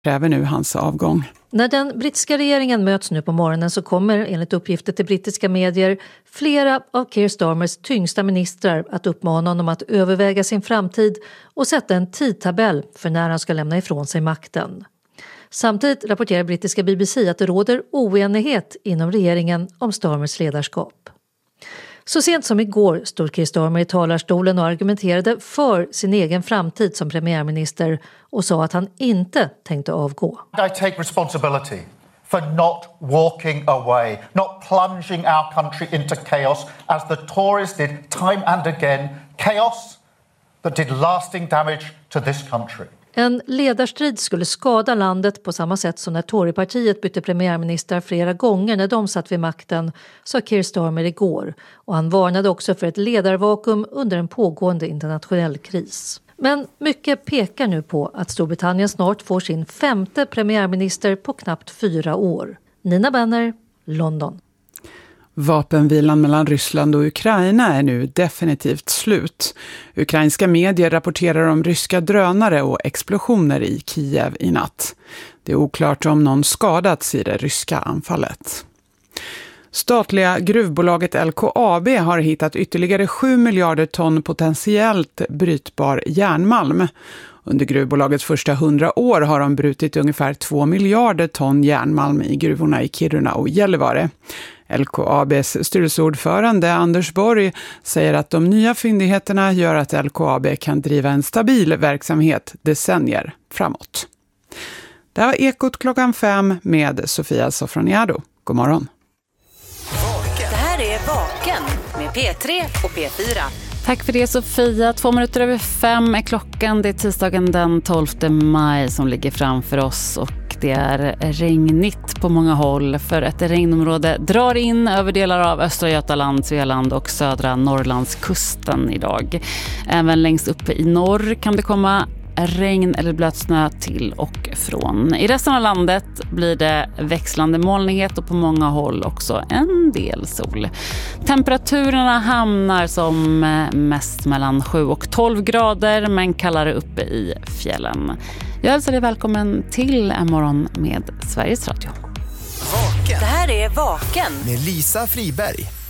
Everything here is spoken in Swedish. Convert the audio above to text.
kräver nu hans avgång. När den brittiska regeringen möts nu på morgonen så kommer enligt uppgifter till brittiska medier flera av Keir Starmers tyngsta ministrar att uppmana honom att överväga sin framtid och sätta en tidtabell för när han ska lämna ifrån sig makten. Samtidigt rapporterar brittiska BBC att det råder oenighet inom regeringen om Starmers ledarskap. Så sent som igår stod Keir Starmer i talarstolen och argumenterade för sin egen framtid som premiärminister och sa att han inte tänkte avgå. I take responsibility for not walking away, not plunging our country into chaos as the Tories did time and again, chaos that did lasting damage to this country. En ledarstrid skulle skada landet på samma sätt som när Torypartiet bytte premiärminister flera gånger när de satt vid makten, sa Keir Starmer igår. Och han varnade också för ett ledarvakuum under en pågående internationell kris. Men mycket pekar nu på att Storbritannien snart får sin 5:e premiärminister på knappt 4 år. Nina Benner, London. Vapenvilan mellan Ryssland och Ukraina är nu definitivt slut. Ukrainska medier rapporterar om ryska drönare och explosioner i Kiev i natt. Det är oklart om någon skadats i det ryska anfallet. Statliga gruvbolaget LKAB har hittat ytterligare 7 miljarder ton potentiellt brytbar järnmalm. Under gruvbolagets första 100 år har de brutit ungefär 2 miljarder ton järnmalm i gruvorna i Kiruna och Gällivare. LKABs styrelseordförande Anders Borg säger att de nya fyndigheterna gör att LKAB kan driva en stabil verksamhet decennier framåt. Det här var Ekot klockan 5 med Sofia Sofroniado. God morgon. Det här är Vaken med P3 och P4. Tack för det Sofia. 5:02 är klockan. Det är tisdagen den 12 maj som ligger framför oss och det är regnigt på många håll för ett regnområde drar in över delar av östra Götaland, Svealand och södra Norrlandskusten idag. Även längst uppe i norr kan det komma regn eller blötsnö till och från. I resten av landet blir det växlande molnighet och på många håll också en del sol. Temperaturen hamnar som mest mellan 7 och 12 grader men kallare uppe i fjällen. Jag hälsar dig välkommen till en morgon med Sveriges Radio. Det här är Vaken med Lisa Friberg.